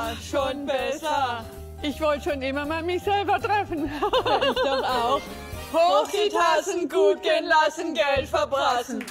war schon besser. Ich wollte schon immer mal mich selber treffen. Ich doch auch. Hoch die Tassen, gut gehen lassen, Geld verbrassen.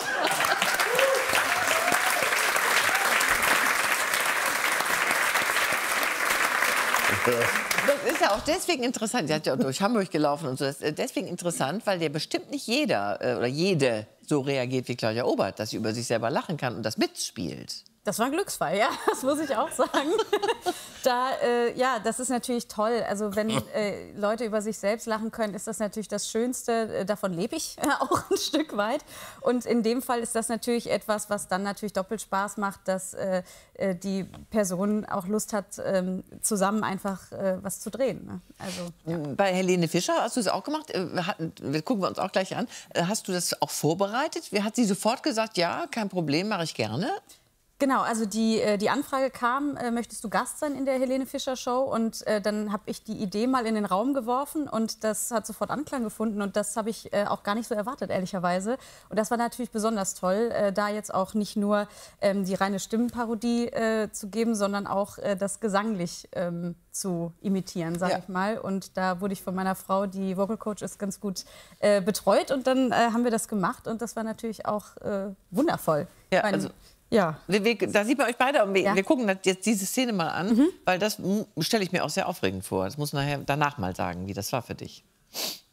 Das ist ja auch deswegen interessant. Sie hat ja auch durch Hamburg gelaufen und so. Das ist deswegen interessant, weil ja bestimmt nicht jeder oder jede so reagiert wie Claudia Obert, dass sie über sich selber lachen kann und das mitspielt. Das war ein Glücksfall, ja, das muss ich auch sagen. Ja, das ist natürlich toll. Also wenn Leute über sich selbst lachen können, ist das natürlich das Schönste. Davon lebe ich auch ein Stück weit. Und in dem Fall ist das natürlich etwas, was dann natürlich doppelt Spaß macht, dass die Person auch Lust hat, zusammen einfach was zu drehen. Ne? Also, ja. Bei Helene Fischer hast du es auch gemacht. Gucken wir uns auch gleich an. Hast du das auch vorbereitet? Hat sie sofort gesagt, ja, kein Problem, mache ich gerne? Genau, also die Anfrage kam, möchtest du Gast sein in der Helene Fischer Show? Und dann habe ich die Idee mal in den Raum geworfen und das hat sofort Anklang gefunden und das habe ich auch gar nicht so erwartet, ehrlicherweise. Und das war natürlich besonders toll, da jetzt auch nicht nur die reine Stimmenparodie zu geben, sondern auch das gesanglich zu imitieren, sage ich mal. Und da wurde ich von meiner Frau, die Vocal Coach ist, ganz gut betreut und dann haben wir das gemacht und das war natürlich auch wundervoll. Ja, also ja. Da sieht man euch beide. Und wir gucken jetzt diese Szene mal an, weil das stelle ich mir auch sehr aufregend vor. Das muss nachher danach mal sagen, wie das war für dich.